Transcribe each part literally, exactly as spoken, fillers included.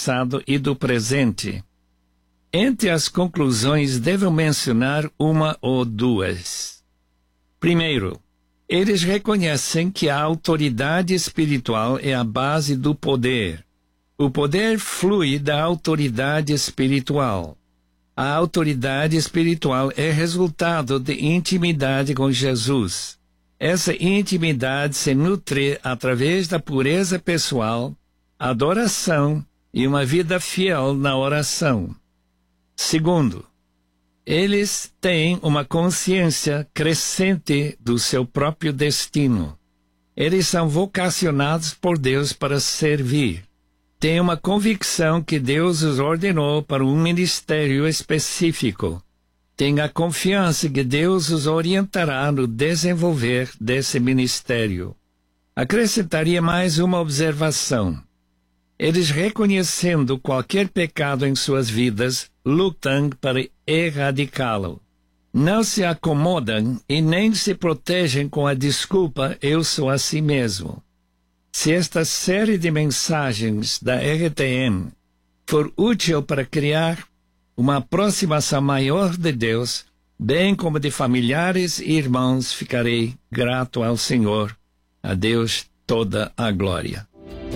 passado e do presente. Entre as conclusões, devo mencionar uma ou duas. Primeiro, eles reconhecem que a autoridade espiritual é a base do poder. O poder flui da autoridade espiritual. A autoridade espiritual é resultado de intimidade com Jesus. Essa intimidade se nutre através da pureza pessoal, adoração e uma vida fiel na oração. Segundo, eles têm uma consciência crescente do seu próprio destino. Eles são vocacionados por Deus para servir. Têm uma convicção que Deus os ordenou para um ministério específico. Têm a confiança que Deus os orientará no desenvolver desse ministério. Acrescentaria mais uma observação. Eles, reconhecendo qualquer pecado em suas vidas, lutam para erradicá-lo. Não se acomodam e nem se protegem com a desculpa "eu sou assim mesmo". Se esta série de mensagens da R T M for útil para criar uma aproximação maior de Deus, bem como de familiares e irmãos, ficarei grato ao Senhor. A Deus toda a glória.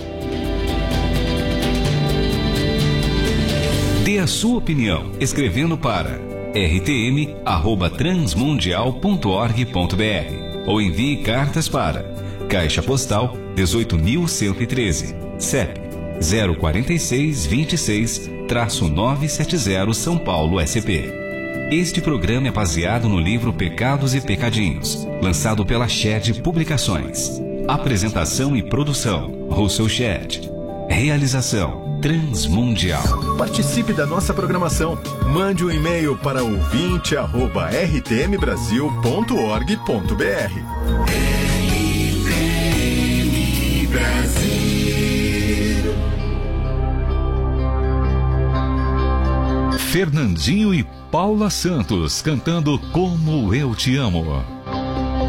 Dê a sua opinião escrevendo para r t m arroba transmundial ponto org ponto b r ou envie cartas para Caixa Postal dezoito mil cento e treze, C E P zero quatro seis dois seis, nove sete zero, São Paulo, S P. Este programa é baseado no livro Pecados e Pecadinhos, lançado pela Shed Publicações. Apresentação e produção, Russell Shed. Realização, Transmundial. Participe da nossa programação. Mande um e-mail para ouvinte arroba r t m brasil ponto org ponto b r. Fernandinho e Paula Santos cantando Como Eu Te Amo.